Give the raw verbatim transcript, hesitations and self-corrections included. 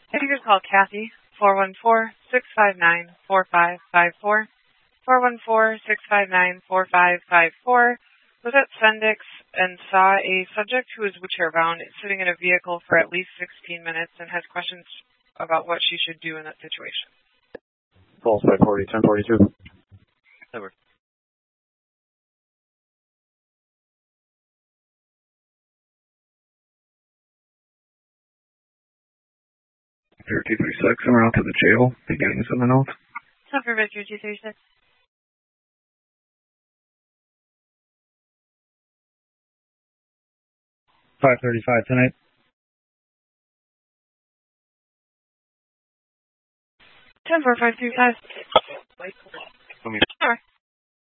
If you could call Kathy, four one four, six five nine, four five five four, four one four, six five nine, four five five four, was at Sendix and saw a subject who is wheelchair bound sitting in a vehicle for at least sixteen minutes and has questions about what she should do in that situation. Pulse five forty, ten forty-two. Over. Victor two three six, and we're out to the jail, beginning something else. So for Victor two three six. five thirty-five tonight. ten four five three five. Come here. All right.